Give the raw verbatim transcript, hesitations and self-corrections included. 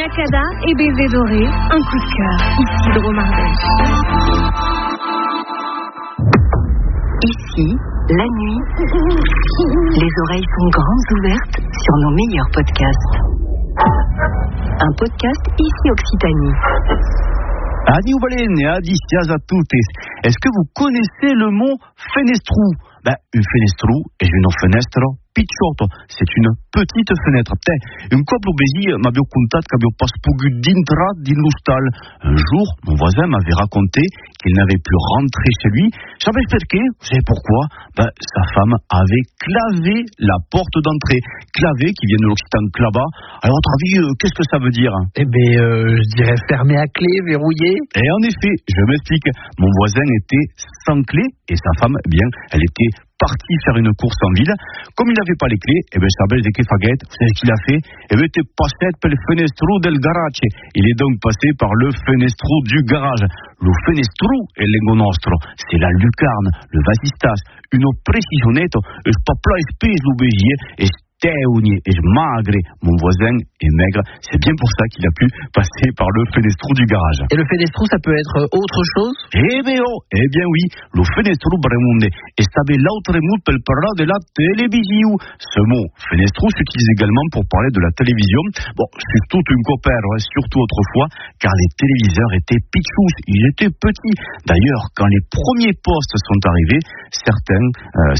Cada et Baiser Doré, un coup de cœur, ici de Romardèche. Ici, la nuit, les oreilles sont grandes ouvertes sur nos meilleurs podcasts. Un podcast ici Occitanie. Adieu Valène et adicias à toutes. Est-ce que vous connaissez le mot fenestrou? Ben, une fenestrou est une fenêtre picciotto, c'est une petite fenêtre. Un couple obési m'avait contato che avevo pas potuto dintra din l'hostal. Un jour, mon voisin m'avait raconté qu'il n'avait pu rentrer chez lui. Savez perché? Vous savez pourquoi? Ben, sa femme avait clavé la porte d'entrée. Clavé, qui vient de l'occitan clava. Alors, à votre avis, euh, qu'est-ce que ça veut dire? Eh bien, euh, je dirais fermé à clé, verrouillé. Et en effet, je m'explique. Mon voisin était sans clé et sa femme, eh bien, elle était partie faire une course en ville. Comme il n'avait pas les clés, eh bien, sa belle des faguette, vous savez ce qu'il a fait? Eh bien, il était passé per le fenestro del garage. Il est donc passé par le fenestro du garage. Le fenestro è lengo nostro, c'est la lucarne, le vasistas, une précisionette, e pas plat espèce l'obégier, et teugni et magre. Mon voisin est maigre, c'est bien pour ça qu'il a pu passer par le fenestro du garage. Et le fenestro, ça peut être autre chose? Eh bien, oh, eh bien oui, le fenestro bremonde est stable l'autre mot per parler de la télévision. Ce mot fenestro s'utilise également pour parler de la télévision. Bon, c'est tout une copère, hein, surtout autrefois, car les téléviseurs étaient pitchous, ils étaient petits. D'ailleurs, quand les premiers postes sont arrivés, certains, euh,